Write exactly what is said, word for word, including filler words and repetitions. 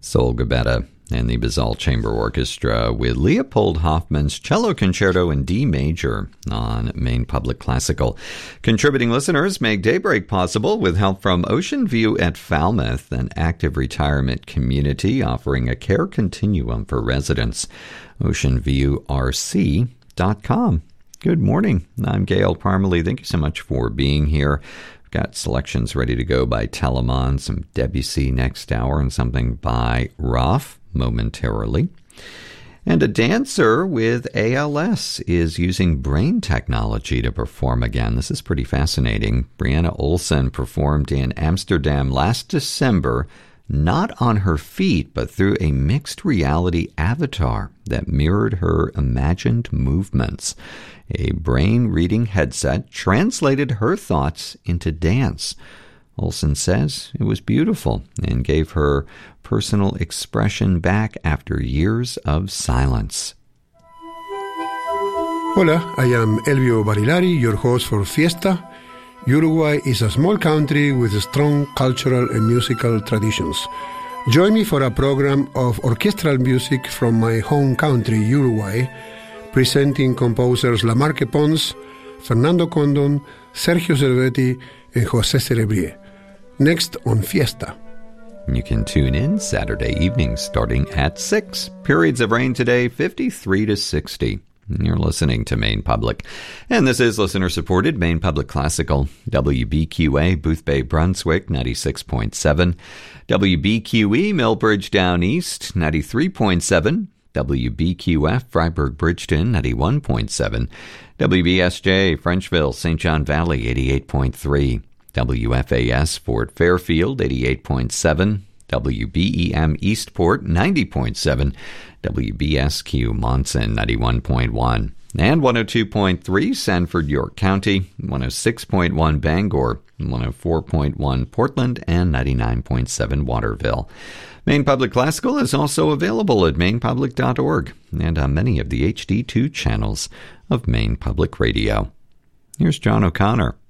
Sol Gabetta and the Basalt Chamber Orchestra with Leopold Hoffmann's Cello Concerto in D Major on Maine Public Classical. Contributing listeners make Daybreak possible with help from Ocean View at Falmouth, an active retirement community offering a care continuum for residents. ocean view r c dot com. Good morning. I'm Gail Parmalee. Thank you so much for being here. Got selections ready to go by Telemann, some Debussy next hour, and something by Roth momentarily. And a dancer with A L S is using brain technology to perform again. This is pretty fascinating. Brianna Olsen performed in Amsterdam last December, not on her feet, but through a mixed reality avatar that mirrored her imagined movements. A brain-reading headset translated her thoughts into dance. Olsen says it was beautiful and gave her personal expression back after years of silence. Hola, I am Elvio Barilari, your host for Fiesta. Uruguay is a small country with strong cultural and musical traditions. Join me for a program of orchestral music from my home country, Uruguay, presenting composers Lamarque Pons, Fernando Condon, Sergio Cervetti, and José Cerebrier. Next on Fiesta. You can tune in Saturday evenings starting at six. Periods of rain today, fifty-three to sixty. You're listening to Maine Public. And this is listener-supported Maine Public Classical. W B Q A, Boothbay, Brunswick, ninety-six point seven. W B Q E, Millbridge Down East, ninety-three point seven. W B Q F, Freiburg, Bridgeton, ninety-one point seven. W B S J, Frenchville, Saint John Valley, eighty-eight point three. W F A S, Fort Fairfield, eighty-eight point seven. W B E M, Eastport, ninety point seven. W B S Q, Monson, ninety-one point one. And one oh two point three, Sanford, York County, one oh six point one, Bangor, one oh four point one, Portland, and ninety-nine point seven, Waterville. Maine Public Classical is also available at maine public dot org and on many of the H D two channels of Maine Public Radio. Here's John O'Connor.